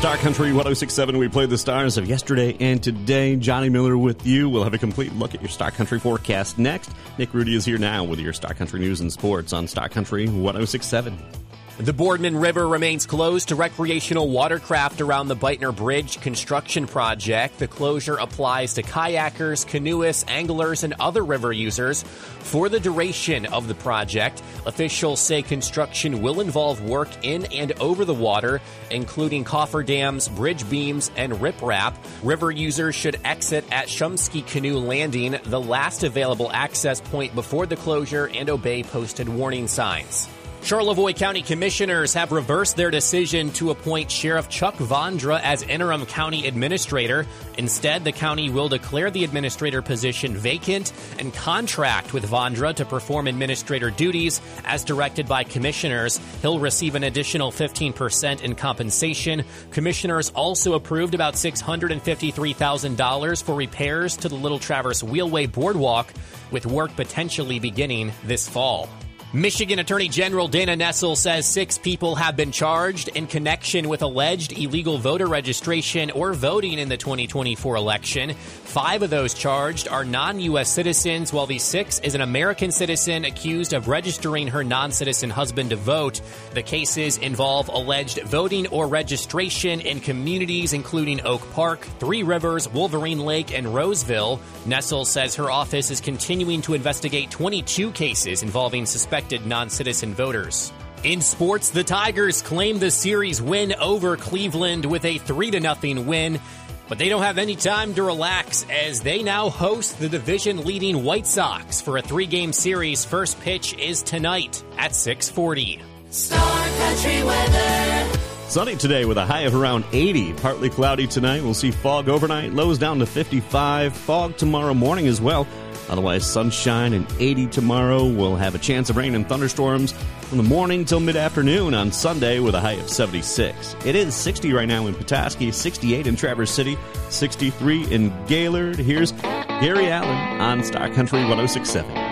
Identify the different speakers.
Speaker 1: Star Country 106.7, we play the stars of yesterday and today. Johnny Miller with you. We'll have a complete look at your Star Country forecast next. Nick Rudy is here now with your Star Country news and sports on Star Country 106.7.
Speaker 2: The Boardman River remains closed to recreational watercraft around the Beitner Bridge construction project. The closure applies to kayakers, canoeists, anglers, and other river users for the duration of the project. Officials say construction will involve work in and over the water, including cofferdams, bridge beams, and riprap. River users should exit at Shumsky Canoe Landing, the last available access point before the closure, and obey posted warning signs. Charlevoix County Commissioners have reversed their decision to appoint Sheriff Chuck Vondra as interim county administrator. Instead, the county will declare the administrator position vacant and contract with Vondra to perform administrator duties as directed by commissioners. He'll receive an additional 15% in compensation. Commissioners also approved about $653,000 for repairs to the Little Traverse Wheelway Boardwalk, with work potentially beginning this fall. Michigan Attorney General Dana Nessel says 6 people have been charged in connection with alleged illegal voter registration or voting in the 2024 election. 5 of those charged are non-U.S. citizens, while the 6th is an American citizen accused of registering her non-citizen husband to vote. The cases involve alleged voting or registration in communities including Oak Park, Three Rivers, Wolverine Lake, and Roseville. Nessel says her office is continuing to investigate 22 cases involving suspected non-citizen voters. In sports, the Tigers claim the series win over Cleveland with a 3-0 win, but they don't have any time to relax as they now host the division-leading White Sox for a 3-game series. First pitch is tonight at 6:40.
Speaker 3: Star Country weather.
Speaker 1: Sunny today with a high of around 80. Partly cloudy tonight. We'll see fog overnight. Lows down to 55. Fog tomorrow morning as well. Otherwise, sunshine and 80 tomorrow. We'll have a chance of rain and thunderstorms from the morning till mid-afternoon on Sunday with a high of 76. It is 60 right now in Petoskey, 68 in Traverse City, 63 in Gaylord. Here's Gary Allen on Star Country 106.7.